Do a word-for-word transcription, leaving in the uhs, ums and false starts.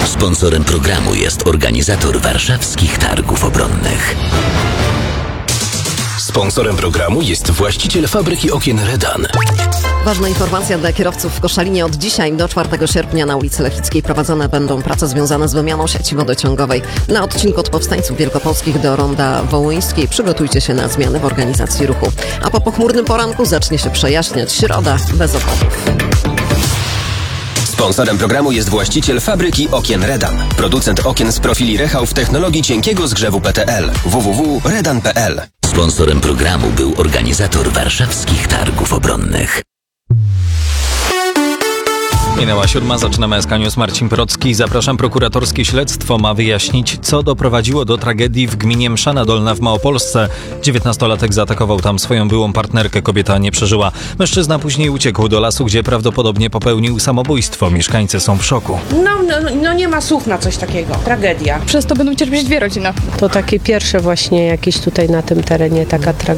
Sponsorem programu jest organizator Warszawskich Targów Obronnych. Sponsorem programu jest właściciel fabryki okien Redan. Ważna informacja dla kierowców w Koszalinie. Od dzisiaj do czwartego sierpnia na ulicy Lechickiej prowadzone będą prace związane z wymianą sieci wodociągowej. Na odcinku od Powstańców Wielkopolskich do Ronda Wołyńskiej przygotujcie się na zmiany w organizacji ruchu. A po pochmurnym poranku zacznie się przejaśniać. Środa bez opadów. Sponsorem programu jest właściciel fabryki okien Redan. Producent okien z profili Rechał w technologii cienkiego zgrzewu P T L. w w w kropka redan kropka p l. Sponsorem programu był organizator Warszawskich Targów Obronnych. Minęła siódma, zaczynamy S K News. Marcin Procki. Zapraszam. Prokuratorskie śledztwo ma wyjaśnić, co doprowadziło do tragedii w gminie Mszana Dolna w Małopolsce. dziewiętnastolatek zaatakował tam swoją byłą partnerkę. Kobieta nie przeżyła. Mężczyzna później uciekł do lasu, gdzie prawdopodobnie popełnił samobójstwo. Mieszkańcy są w szoku. No, no, no nie ma słów na coś takiego. Tragedia. Przez to będą cierpieć dwie rodziny. To takie pierwsze właśnie jakieś tutaj na tym terenie taka tragedia.